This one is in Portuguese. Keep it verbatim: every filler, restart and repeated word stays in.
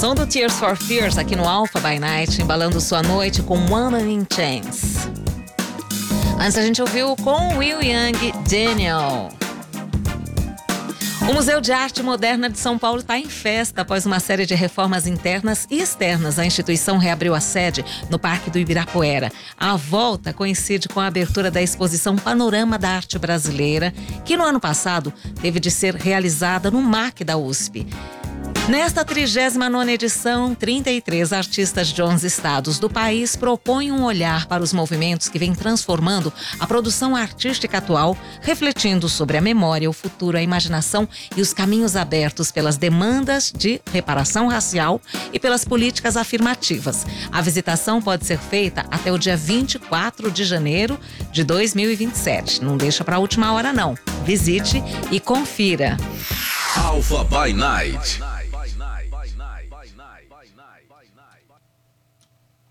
Som do Tears for Fears aqui no Alpha by Night, embalando sua noite com Woman in Chains. Antes a gente ouviu com Will Young, Daniel. O Museu de Arte Moderna de São Paulo está em festa após uma série de reformas internas e externas. A instituição reabriu a sede no Parque do Ibirapuera. A volta coincide com a abertura da exposição Panorama da Arte Brasileira, que no ano passado teve de ser realizada no M A C da U S P. Nesta trigésima nona edição, trinta e três artistas de onze estados do país propõem um olhar para os movimentos que vêm transformando a produção artística atual, refletindo sobre a memória, o futuro, a imaginação e os caminhos abertos pelas demandas de reparação racial e pelas políticas afirmativas. A visitação pode ser feita até o dia vinte e quatro de janeiro de dois mil e vinte e sete. Não deixa para a última hora, não. Visite e confira. Alpha by Night.